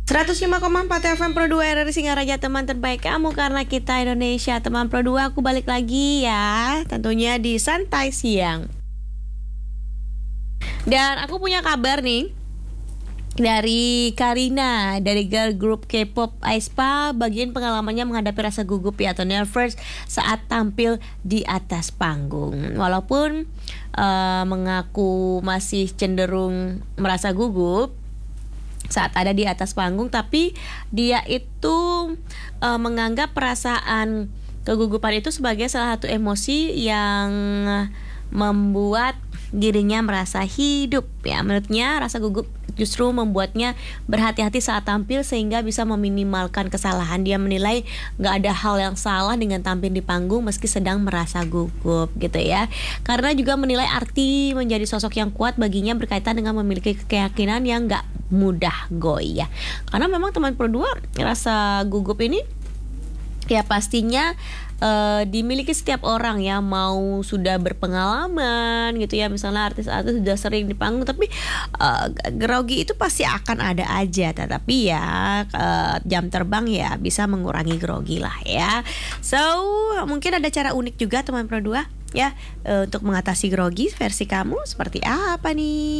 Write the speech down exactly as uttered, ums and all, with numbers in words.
seratus lima koma empat F M Pro dua R R I Singaraja, teman terbaik kamu karena kita Indonesia. Teman Pro dua, aku balik lagi ya, tentunya di Santai Siang. Dan aku punya kabar nih dari Karina, dari girl group K-pop aespa, bagian pengalamannya menghadapi rasa gugup ya atau nervous saat tampil di atas panggung. Walaupun uh, mengaku masih cenderung merasa gugup saat ada di atas panggung, tapi dia itu uh, menganggap perasaan kegugupan itu sebagai salah satu emosi yang membuat dirinya merasa hidup ya. Menurutnya rasa gugup justru membuatnya berhati-hati saat tampil sehingga bisa meminimalkan kesalahan. Dia menilai nggak ada hal yang salah dengan tampil di panggung meski sedang merasa gugup gitu ya. Karena juga menilai arti menjadi sosok yang kuat baginya berkaitan dengan memiliki keyakinan yang nggak mudah goyah. Karena memang teman Pro dua rasa gugup ini ya pastinya uh, dimiliki setiap orang ya, mau sudah berpengalaman gitu ya, misalnya artis-artis sudah sering di panggung, tapi uh, grogi itu pasti akan ada aja. Tetapi ya uh, jam terbang ya bisa mengurangi grogi lah ya. So mungkin ada cara unik juga teman Pro dua ya uh, untuk mengatasi grogi. Versi kamu seperti apa nih?